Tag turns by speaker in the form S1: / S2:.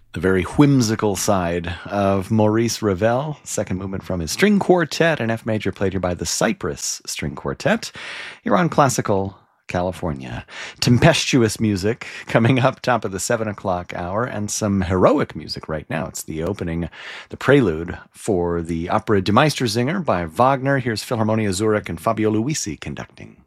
S1: The very whimsical side of Maurice Ravel, second movement from his string quartet, an F major played here by the Cypress String Quartet. You're on Classical California. Tempestuous music coming up top of the 7 o'clock hour, and some heroic music right now. It's the opening, the prelude for the opera Die Meistersinger by Wagner. Here's Philharmonia Zurich and Fabio Luisi conducting.